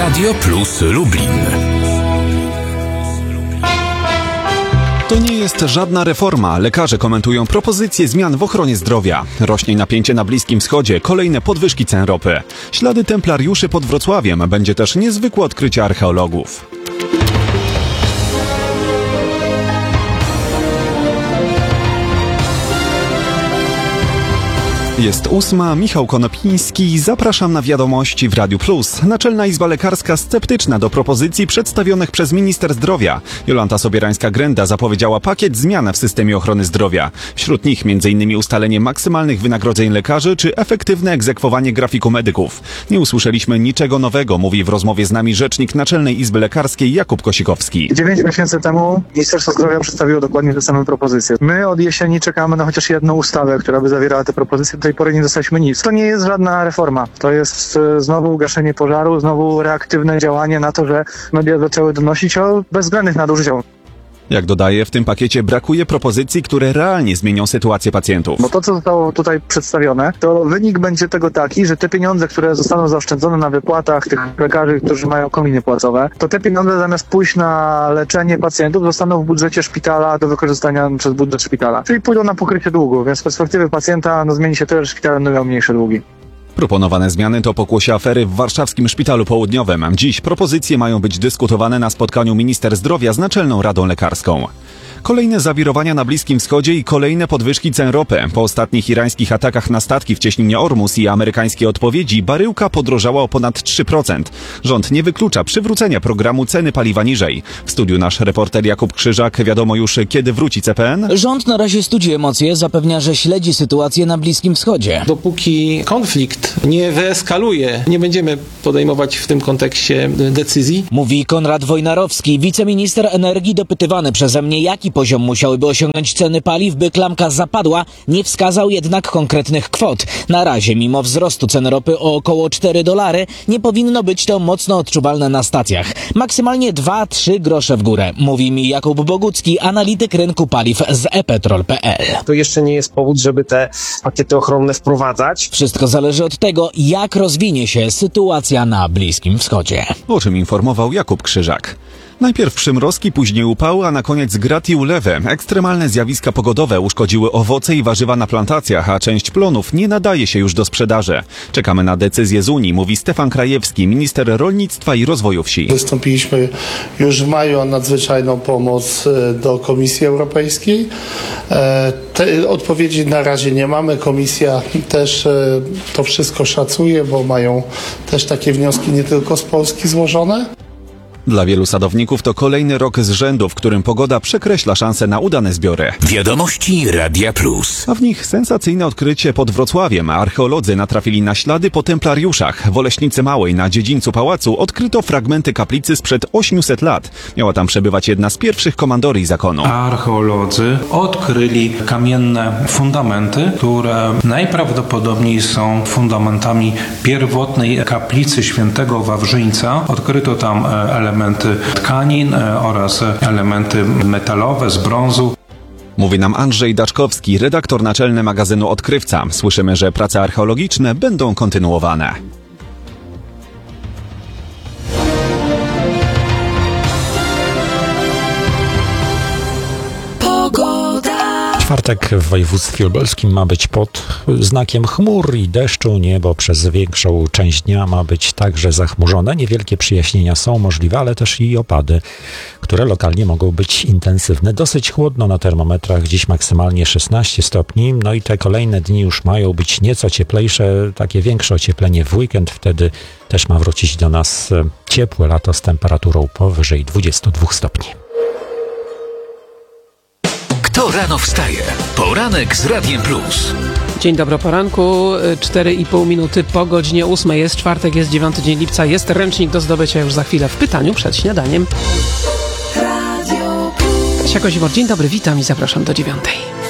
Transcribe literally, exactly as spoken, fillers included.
Radio Plus Lublin. To nie jest żadna reforma. Lekarze komentują propozycje zmian w ochronie zdrowia. Rośnie napięcie na Bliskim Wschodzie, kolejne podwyżki cen ropy. Ślady templariuszy pod Wrocławiem, będzie też niezwykłe odkrycie archeologów. Jest ósma, Michał Konopiński, zapraszam na wiadomości w Radiu Plus. Naczelna Izba Lekarska sceptyczna do propozycji przedstawionych przez minister zdrowia. Jolanta Sobierańska-Grenda zapowiedziała pakiet zmian w systemie ochrony zdrowia. Wśród nich m.in. ustalenie maksymalnych wynagrodzeń lekarzy czy efektywne egzekwowanie grafiku medyków. Nie usłyszeliśmy niczego nowego, mówi w rozmowie z nami rzecznik Naczelnej Izby Lekarskiej Jakub Kosikowski. Dziewięć miesięcy temu Ministerstwo Zdrowia przedstawiło dokładnie te same propozycje. My od jesieni czekamy na chociaż jedną ustawę, która by zawierała te propozycje. Do tej pory nie dostaliśmy nic. To nie jest żadna reforma. To jest e, znowu gaszenie pożaru, znowu reaktywne działanie na to, że media zaczęły donosić o bezwzględnych nadużyciach. Jak dodaje, w tym pakiecie brakuje propozycji, które realnie zmienią sytuację pacjentów. Bo to, co zostało tutaj przedstawione, to wynik będzie tego taki, że te pieniądze, które zostaną zaoszczędzone na wypłatach tych lekarzy, którzy mają kominy płacowe, to te pieniądze zamiast pójść na leczenie pacjentów zostaną w budżecie szpitala do wykorzystania przez budżet szpitala. Czyli pójdą na pokrycie długu, więc z perspektywy pacjenta no, zmieni się tyle, że szpital będą miał mniejsze długi. Proponowane zmiany to pokłosie afery w warszawskim Szpitalu Południowym. Dziś propozycje mają być dyskutowane na spotkaniu minister zdrowia z Naczelną Radą Lekarską. Kolejne zawirowania na Bliskim Wschodzie i kolejne podwyżki cen ropy. Po ostatnich irańskich atakach na statki w cieśninie Ormus i amerykańskiej odpowiedzi baryłka podrożała o ponad trzy procent. Rząd nie wyklucza przywrócenia programu ceny paliwa niżej. W studiu nasz reporter Jakub Krzyżak. Wiadomo już, kiedy wróci C P N? Rząd na razie studzi emocje, zapewnia, że śledzi sytuację na Bliskim Wschodzie. Dopóki konflikt nie wyeskaluje, nie będziemy podejmować w tym kontekście decyzji. Mówi Konrad Wojnarowski, wiceminister energii, dopytywany przeze mnie, jaki poziom musiałyby osiągnąć ceny paliw, by klamka zapadła, nie wskazał jednak konkretnych kwot. Na razie, mimo wzrostu cen ropy o około cztery dolary, nie powinno być to mocno odczuwalne na stacjach. Maksymalnie dwa do trzech grosze w górę, mówi mi Jakub Bogucki, analityk rynku paliw z e petrol kropka pe el. To jeszcze nie jest powód, żeby te pakiety ochronne wprowadzać. Wszystko zależy od tego, jak rozwinie się sytuacja na Bliskim Wschodzie. O czym informował Jakub Krzyżak. Najpierw przymrozki, później upały, a na koniec grad i ulewy. Ekstremalne zjawiska pogodowe uszkodziły owoce i warzywa na plantacjach, a część plonów nie nadaje się już do sprzedaży. Czekamy na decyzję z Unii, mówi Stefan Krajewski, minister rolnictwa i rozwoju wsi. Wystąpiliśmy już w maju o nadzwyczajną pomoc do Komisji Europejskiej. Te odpowiedzi na razie nie mamy. Komisja też to wszystko szacuje, bo mają też takie wnioski nie tylko z Polski złożone. Dla wielu sadowników to kolejny rok z rzędu, w którym pogoda przekreśla szanse na udane zbiory. Wiadomości Radia Plus. A w nich sensacyjne odkrycie pod Wrocławiem. Archeolodzy natrafili na ślady po templariuszach. W Oleśnicy Małej na dziedzińcu pałacu odkryto fragmenty kaplicy sprzed ośmiuset lat. Miała tam przebywać jedna z pierwszych komandorii zakonu. Archeolodzy odkryli kamienne fundamenty, które najprawdopodobniej są fundamentami pierwotnej kaplicy świętego Wawrzyńca. Odkryto tam elementy elementy tkanin oraz elementy metalowe z brązu. Mówi nam Andrzej Daczkowski, redaktor naczelny magazynu Odkrywca. Słyszymy, że prace archeologiczne będą kontynuowane. Czwartek w województwie lubelskim ma być pod znakiem chmur i deszczu. Niebo przez większą część dnia ma być także zachmurzone. Niewielkie przyjaśnienia są możliwe, ale też i opady, które lokalnie mogą być intensywne. Dosyć chłodno na termometrach, dziś maksymalnie szesnaście stopni. No i te kolejne dni już mają być nieco cieplejsze, takie większe ocieplenie w weekend. Wtedy też ma wrócić do nas ciepłe lato z temperaturą powyżej dwudziestu dwóch stopni. Kto rano wstaje? Poranek z Radiem Plus. Dzień dobry, poranku, cztery i pół minuty po godzinie ósmej. Jest czwartek, jest dziewiąty dzień lipca, jest ręcznik do zdobycia już za chwilę w pytaniu przed śniadaniem. Kasia Kozimor, dzień dobry, witam i zapraszam do dziewiątej.